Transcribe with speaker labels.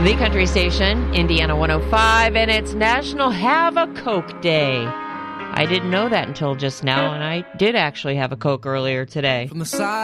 Speaker 1: The country station, Indiana 105, and it's National Have a Coke Day. I didn't know that until just now, and I did actually have a Coke earlier today.
Speaker 2: From the side